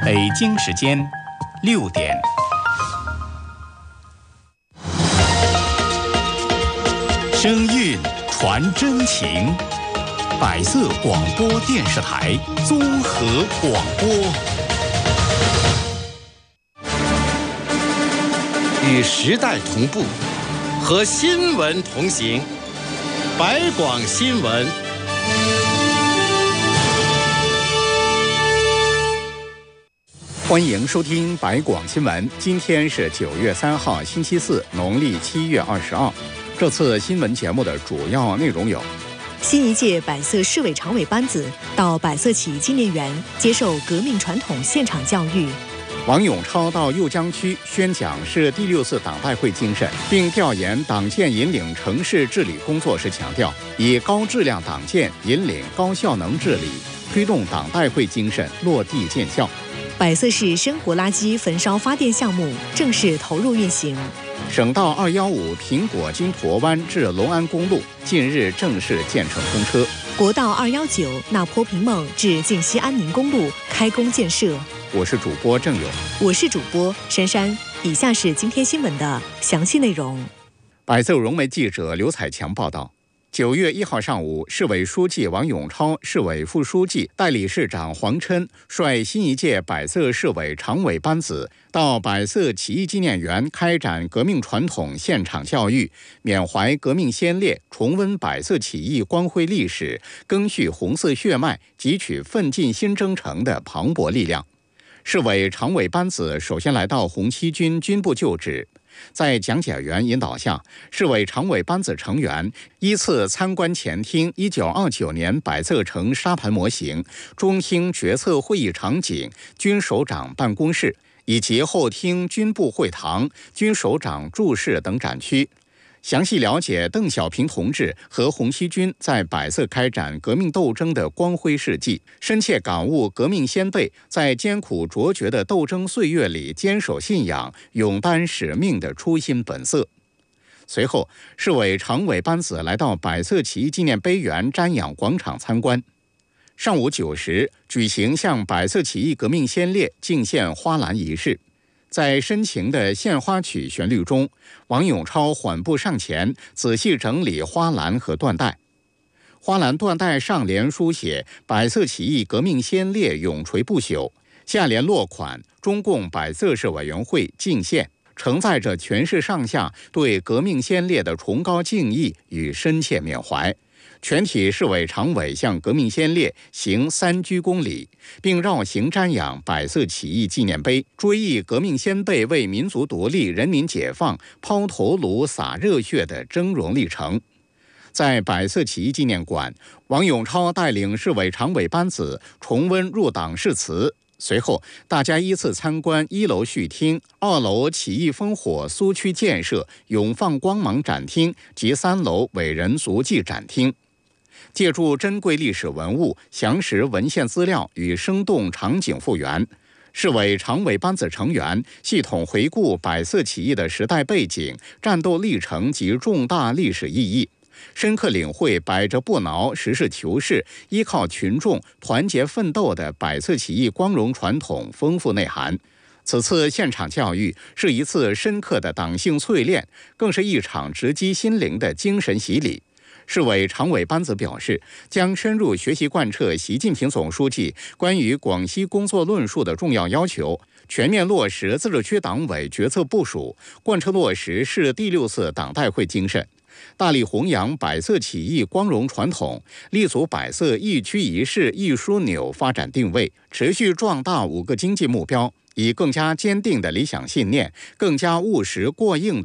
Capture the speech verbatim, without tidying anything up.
北京时间六点。声韵传真情，百色广播电视台综合广播。 与时代同步，和新闻同行。百广新闻。 欢迎收听百广新闻。今天是九月三号，星期四，农历七月二十二。这次新闻节目的主要内容有： 新一届百色市委常委班子到百色起义纪念园接受革命传统现场教育； 王永超到酉江区宣讲市第六次党代会精神，并调研党建引领城市治理工作时强调，以高质量党建引领高效能治理，推动党代会精神落地见效。 百色市生活垃圾焚烧发电项目正式投入运行。 省道二一五苹果金驼湾至隆安公路近日正式建成通车。 国道二一九那坡平孟至晋西安宁公路开工建设。 我是主播郑勇， 我是主播珊珊。以下是今天新闻的详细内容。 百色融媒记者刘彩强报道。九月一号上午，市委书记王永超、市委副书记、代理市长黄琛率新一届百色市委常委班子到百色起义纪念园开展革命传统现场教育，缅怀革命先烈，重温百色起义光辉历史，赓续红色血脉，汲取奋进新征程的磅礴力量。市委常委班子首先来到红七军军部旧址。在讲解员引导下，市委常委班子成员依次参观前厅一九二九年百色城沙盘模型、中厅决策会议场景、军首长办公室以及后厅军部会堂、军首长住室等展区，详细了解邓小平同志和红七军在百色开展革命斗争的光辉事迹，深切感悟革命先辈在艰苦卓绝的斗争岁月里坚守信仰、勇担使命的初心本色。随后，市委常委班子来到百色起义纪念碑园瞻仰广场参观。上午九时举行向百色起义革命先烈敬献花篮仪式。在深情的献花曲旋律中，王永超缓步上前，仔细整理花篮和缎带。花篮缎带上联书写“百色起义革命先烈永垂不朽”，下联落款“中共百色市委员会敬献”，承载着全市上下对革命先烈的崇高敬意与深切缅怀。全体市委常委向革命先烈行三鞠躬礼，并绕行瞻仰百色起义纪念碑，追忆革命先辈为民族独立、人民解放抛头颅、洒热血的峥嵘历程。在百色起义纪念馆，王永超带领市委常委班子重温入党誓词。随后，大家依次参观一楼序厅、二楼起义烽火苏区建设永放光芒展厅及三楼伟人足迹展厅。借助珍贵历史文物、详实文献资料与生动场景复原，市委常委班子成员系统回顾百色起义的时代背景、战斗历程及重大历史意义，深刻领会百折不挠、实事求是、依靠群众、团结奋斗的百色起义光荣传统丰富内涵。此次现场教育是一次深刻的党性淬炼，更是一场直击心灵的精神洗礼。市委常委班子表示，将深入学习贯彻习近平总书记关于广西工作论述的重要要求，全面落实自治区党委决策部署，贯彻落实市第六次党代会精神，大力弘扬百色起义光荣传统，立足百色一区一市一枢纽发展定位，持续壮大五个经济目标，以更加坚定的理想信念、更加务实过硬的